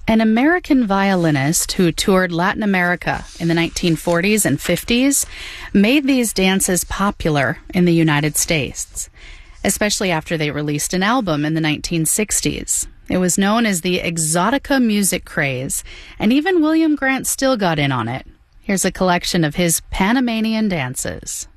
An American violinist who toured Latin America in the 1940s and 50s made these dances popular in the United States, especially after they released an album in the 1960s. It was known as the Exotica music craze, and even William Grant Still got in on it. Here's a collection of his Panamanian dances.